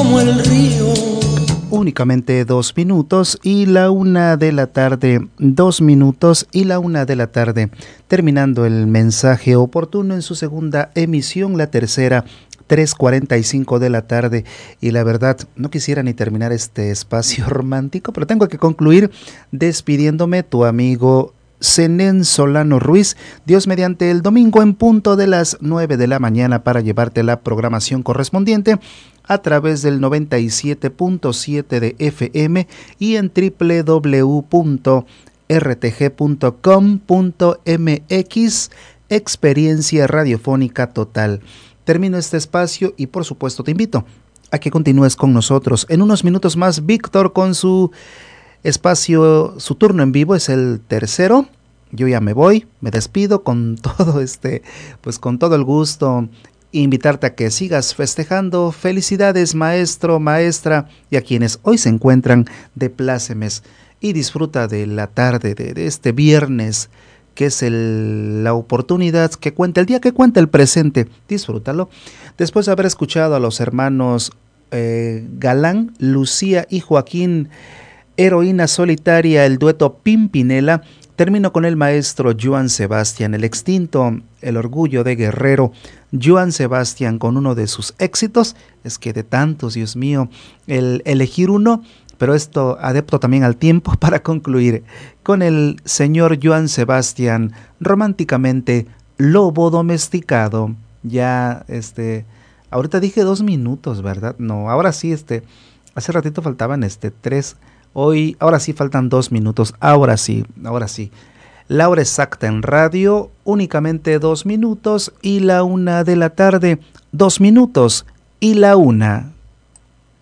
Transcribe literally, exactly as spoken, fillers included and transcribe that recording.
como el río. Únicamente dos minutos y la una de la tarde, dos minutos y la una de la tarde, terminando el mensaje oportuno en su segunda emisión, la tercera, tres cuarenta y cinco de la tarde. Y la verdad, no quisiera ni terminar este espacio romántico, pero tengo que concluir despidiéndome, tu amigo Zenén Solano Ruiz, Dios mediante, el domingo en punto de las nueve de la mañana para llevarte la programación correspondiente a través del noventa y siete punto siete de F M y en doble u doble u doble u punto r t g punto com punto m x, experiencia radiofónica total. Termino este espacio y por supuesto te invito a que continúes con nosotros. En unos minutos más, Víctor con su espacio, su turno en vivo es el tercero. Yo ya me voy, me despido con todo este, pues con todo el gusto, invitarte a que sigas festejando. Felicidades, maestro, maestra, y a quienes hoy se encuentran de plácemes, y disfruta de la tarde de, de este viernes, que es el, la oportunidad que cuenta, el día que cuenta el presente. Disfrútalo. Después de haber escuchado a los hermanos eh, Galán, Lucía y Joaquín, Heroína Solitaria, el dueto Pimpinela, termino con el maestro Joan Sebastián, el extinto, el orgullo de Guerrero. Joan Sebastián, con uno de sus éxitos, es que de tantos, Dios mío, el elegir uno, pero esto adepto también al tiempo para concluir con el señor Joan Sebastián, románticamente Lobo Domesticado. Ya, este, ahorita dije dos minutos, ¿verdad? No, ahora sí, este, hace ratito faltaban, este, tres. Hoy, ahora sí faltan dos minutos, ahora sí, ahora sí. La hora exacta en radio, únicamente dos minutos y la una de la tarde, dos minutos y la una.